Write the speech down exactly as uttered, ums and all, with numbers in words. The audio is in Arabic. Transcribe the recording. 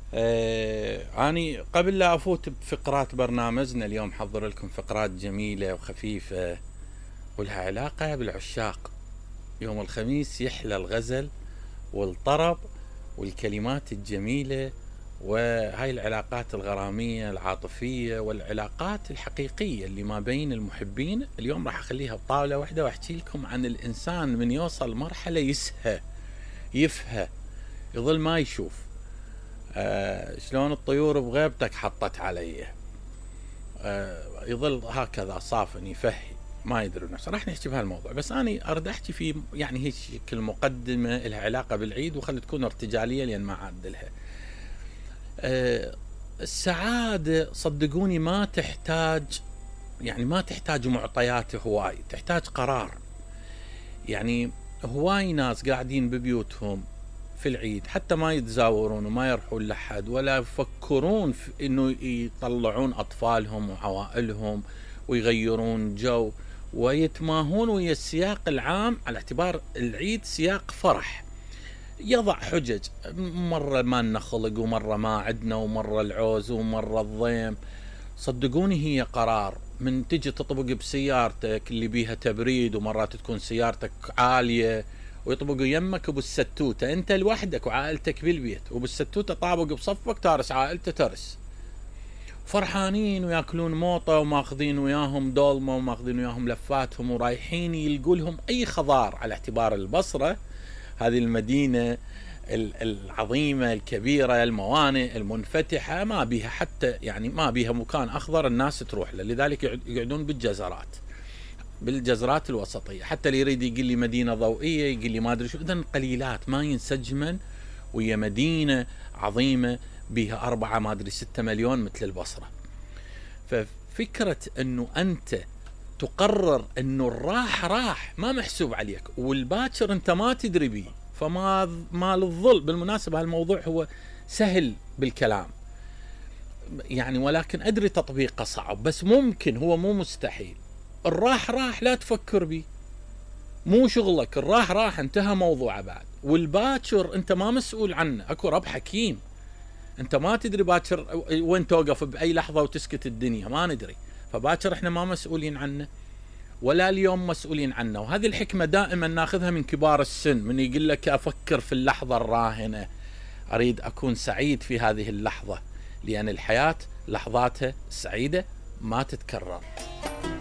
آه أني قبل لا أفوت بفقرات برنامجنا اليوم حضر لكم فقرات جميلة وخفيفة ولها علاقة بالعشاق. يوم الخميس يحلى الغزل والطرب والكلمات الجميلة وهاي العلاقات الغرامية العاطفية والعلاقات الحقيقية اللي ما بين المحبين. اليوم راح أخليها بطاولة واحدة وأحكي لكم عن الإنسان من يوصل مرحلة يسهى يفهى يظل ما يشوف. آه شلون الطيور بغيبتك حطت علي. آه يظل هكذا صافن يفهي ما يدري نفسه. راح نحكي بهالموضوع بس أنا أريد أحكي في يعني هيك شكل مقدمة لها علاقة بالعيد وخلي تكون ارتجالية لأن ما أعدلها. آه السعادة صدقوني ما تحتاج يعني ما تحتاج معطيات هواي، تحتاج قرار. يعني هواي ناس قاعدين ببيوتهم في العيد حتى ما يتزاورون وما يروحون لحد ولا يفكرون في انه يطلعون اطفالهم وعوائلهم ويغيرون جو ويتماهون ويا السياق العام على اعتبار العيد سياق فرح. يضع حجج، مرة ما لنا خلق ومرة ما عدنا ومرة العوز ومرة الضيم. صدقوني هي قرار. من تجي تطبق بسيارتك اللي بيها تبريد ومرات تكون سيارتك عالية ويطبقوا يمك بالستوتة انت لوحدك وعائلتك بالبيت وبالستوتة طابق بصفك تارس عائلته ترس فرحانين وياكلون موطة وماخذين وياهم دولمة وماخذين وياهم لفاتهم ورايحين يلقوا اي خضار على اعتبار البصرة هذه المدينة العظيمة الكبيرة الموانئ المنفتحة ما بيها حتى يعني ما بيها مكان أخضر الناس تروح له، لذلك يقعدون بالجزرات بالجزرات الوسطية. حتى اللي يريد يقول لي مدينة ضوئية يقول لي ما أدري شو، إذن قليلات ما ينسجمن ويا مدينة عظيمة بيها أربعة ما أدري ستة مليون مثل البصرة. ففكرة أنه أنت تقرر أنه الراح راح ما محسوب عليك والباكر أنت ما تدري بيه، فما مال الظل. بالمناسبة هالموضوع هو سهل بالكلام يعني ولكن أدري تطبيقه صعب بس ممكن، هو مو مستحيل. الراح راح لا تفكر بيه، مو شغلك، الراح راح انتهى موضوعه بعد. والباكر انت ما مسؤول عنه، اكو رب حكيم انت ما تدري باكر وين توقف باي لحظة وتسكت الدنيا ما ندري. فباكر احنا ما مسؤولين عنه ولا اليوم مسؤولين عنه. وهذه الحكمة دائما ناخذها من كبار السن من يقول لك أفكر في اللحظة الراهنة، أريد أكون سعيد في هذه اللحظة لأن الحياة لحظاتها سعيدة ما تتكرر.